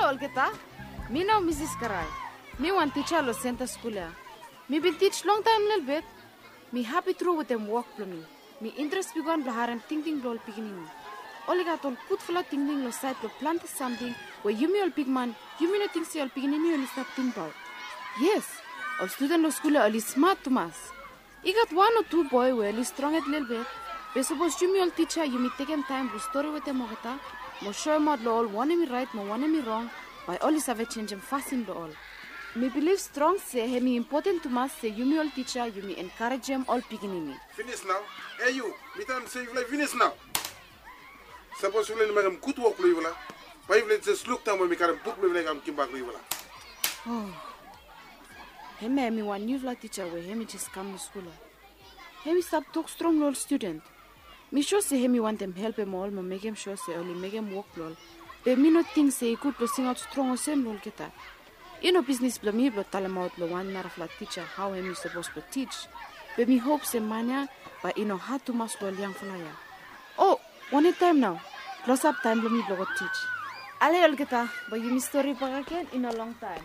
olgeta. Me now Mrs. Karai. Me one teacher lo center school. Me been teach long time little bit. Me happy through with them work me. Me interest begun blaharan thinking lol beginning. Oliga tol good full thinking lo side lo plant something where you me all big man, you me no think see all beginning you only start think about. Yes, all student lo school only smart to mass. I got 1 or 2 boy where only strong at little bit. But suppose you me all teacher you me take him time to story with them ogata. Mo show mod lo all one me right, mo one me wrong. By always have a change and fasting lo all. Me believe strong say he me important to mass say you me all teacher you me encourage them all beginning me. Finish now. Hey you, me time say you like finish now. Suppose you make him good work lo iwala. Why you just look down when me carry book lo like am kim back lo iwala. Oh. He me one new teacher where he me just come to school. He me stop talk strong lol student. Me sure say he me want them help him all, me make him sure say only make him work lol. But me not think say he could sing out strong or same lol kita. You know business blo me blo tell him out lo one narafla teacher how he me supposed to teach. But me hope say mania but you know how to mas lol young flyer. Oh, one time now. Close up time blo me blo teach. Ale lol kita, but you me story back again in a long time.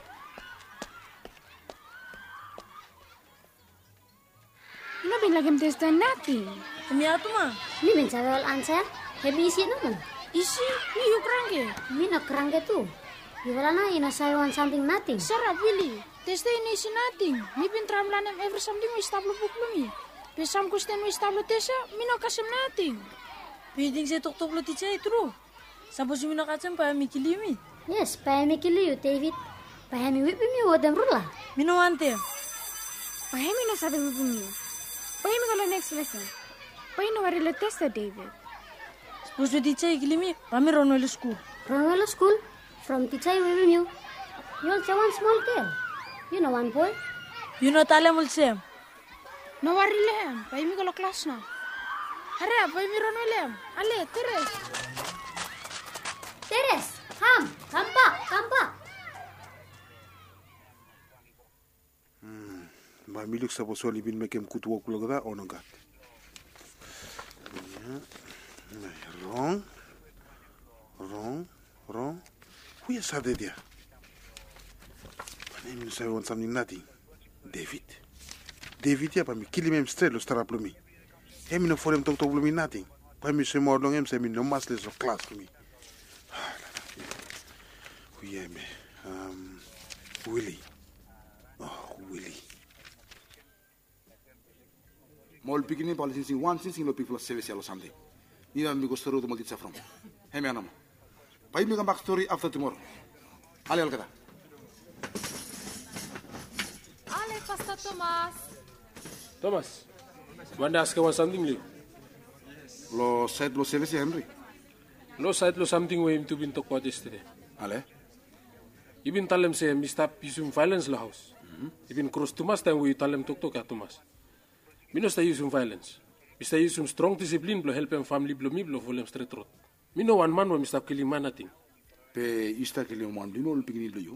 You know been like him there's done nothing. Kami atuma. Ni mencari answer. Hebi isi naman. Isi, you krange. Mi na krange tu. Iwala na ina say want something nothing. Sarap Willie. Testa ini isi nothing. Mi bin tramlan every something we stablo buklumi. Pe sam kusten we stablo tesa, mi no kasem nothing. Piding se tok lo ticha itru. Sapos mi no kasem pa mi kilimi. Yes, pa mi kiliu David. Pa mi wipi mi odem rula. Mi no ante. Pa mi no sabe wipi mi. Pa mi go next lesson. Pa no wari le testa David. Suppose we ticha kilimi, pa mi Ronwell school. Ronwell school? From teacher wipi mi. You also one small girl. You know one boy. You know talem ulsem. No worry lem, pa mi go class na. Hurry up, pa mi Ronwell. Ale, Teres. Teres, come back. Ma miluk sa posoli bin mekem kut work lo gada onogat. Wrong. Who is that there? My name is I want something nothing. David ya pa mi kill him straight lo stara plumi. Hemi no for him talk to plumi nothing. Pa mi se mo long him se mi no mas les of class plumi. Who ya me? Willie. Oh, Willie. Mol pikini policy sing one sing lo people service yalo Sunday. Ni na mi go story to mo ditsa from. Hemi anam. Pai mi come back story after tomorrow. Ale alkata. Ale Pastor Thomas, want to ask you something, Lee? Lo said lo service Henry. Lo said lo something we him to been talk about yesterday. Ale. You been tell him say me stop using violence la house. You been cross Thomas time we tell him talk at Thomas. Me no stay using violence. Me stay using strong discipline blo help him family blo me blo full him straight road. Me no one man when me stop killing man nothing. Pe ista killing one. Do you know lo pikini lo you?